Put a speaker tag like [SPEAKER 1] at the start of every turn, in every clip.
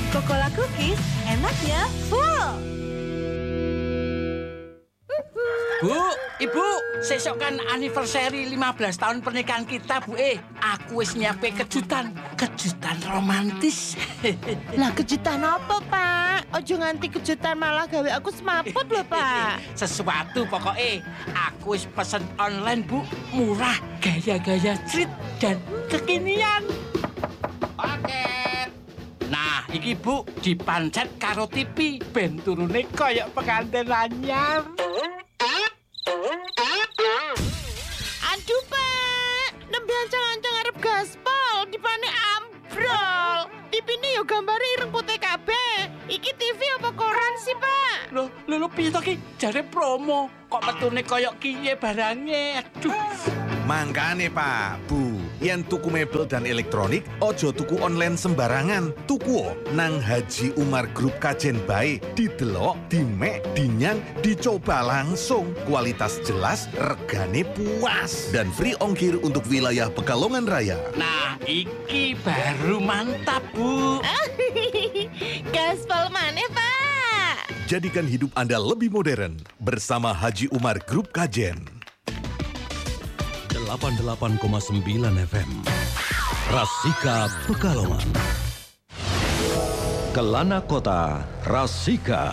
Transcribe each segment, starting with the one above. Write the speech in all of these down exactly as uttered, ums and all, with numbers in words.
[SPEAKER 1] Coca-Cola Cookies, enaknya full.
[SPEAKER 2] Bu, Ibu, sesok kan anniversary lima belas tahun pernikahan kita, Bu. Eh, aku wis nyiapin kejutan, kejutan romantis.
[SPEAKER 3] Lah kejutan apa, Pak? Ojo nganti kejutan malah gawe aku semaput lho, Pak.
[SPEAKER 2] Sesuatu pokoknya, aku wis pesen online, Bu. Murah, gaya-gaya street dan kekinian. Paket. Nah, iki Bu, dipancet karo T V, ben turune koyok pengantin anyar.
[SPEAKER 3] Aduh, Pak. Nembe ancang-ancang arep gaspol, dipane ambrol. T V-ne yo gambare ireng putih kabeh. Iki T V apa koran sih, Pak?
[SPEAKER 2] Loh, lho, lho, piye to ki? Jare promo. Kok metune koyok kiye barange? Aduh.
[SPEAKER 4] Mangkane Pak, Bu, yen tuku mebel dan elektronik, ojo tuku online sembarangan. Tuku nang Haji Umar Group Kajen bae, didelok, dimek, dinyang, dicoba langsung. Kualitas jelas, regane puas, dan free ongkir untuk wilayah Pekalongan Raya.
[SPEAKER 2] Nah, iki baru mantap, Bu.
[SPEAKER 3] Gaspol maneh, Pak.
[SPEAKER 4] Jadikan hidup Anda lebih modern bersama Haji Umar Group Kajen.
[SPEAKER 5] delapan puluh delapan koma sembilan F M Rasika Pekalongan. Kelana Kota Rasika.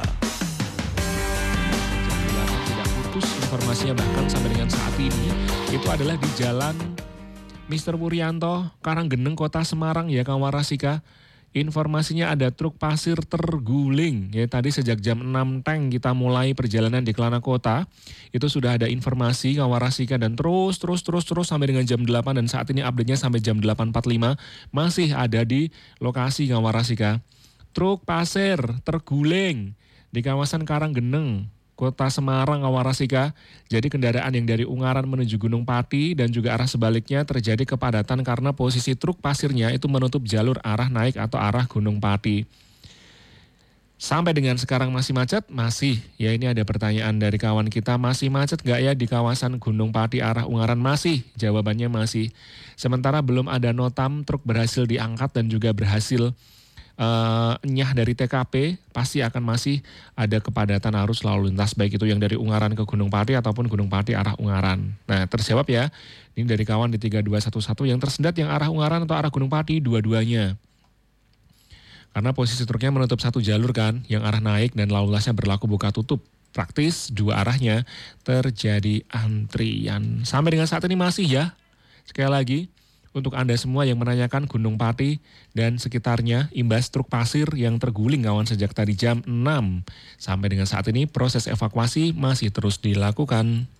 [SPEAKER 6] Tidak putus informasinya bahkan sampai dengan saat ini itu adalah di Jalan Mister Wuryanto, Karanggeneng, Kota Semarang ya kawan Rasika. Informasinya ada truk pasir terguling. Ya, tadi sejak jam enam teng kita mulai perjalanan di Kelana Kota. Itu sudah ada informasi kawan Rasika dan terus terus terus terus sampai dengan jam delapan dan saat ini update-nya sampai jam delapan empat puluh lima masih ada di lokasi kawan Rasika. Truk pasir terguling di kawasan Karanggeneng, Kota Semarang kawan Rasika. Jadi kendaraan yang dari Ungaran menuju Gunung Pati dan juga arah sebaliknya terjadi kepadatan karena posisi truk pasirnya itu menutup jalur arah naik atau arah Gunung Pati. Sampai dengan sekarang masih macet? Masih. Ya ini ada pertanyaan dari kawan kita, masih macet nggak ya di kawasan Gunung Pati arah Ungaran? Masih. Jawabannya masih. Sementara belum ada notam truk berhasil diangkat dan juga berhasil Uh, nyah dari T K P, pasti akan masih ada kepadatan arus lalu lintas baik itu yang dari Ungaran ke Gunung Pati ataupun Gunung Pati arah Ungaran. Nah terjawab ya, ini dari kawan di tiga dua satu satu yang tersendat yang arah Ungaran atau arah Gunung Pati dua-duanya. Karena posisi truknya menutup satu jalur kan, yang arah naik dan lalu lintasnya berlaku buka tutup. Praktis dua arahnya terjadi antrian. Sampai dengan saat ini masih ya, sekali lagi. Untuk Anda semua yang menanyakan Gunung Pati dan sekitarnya, imbas truk pasir yang terguling kawan sejak tadi jam enam. Sampai dengan saat ini proses evakuasi masih terus dilakukan.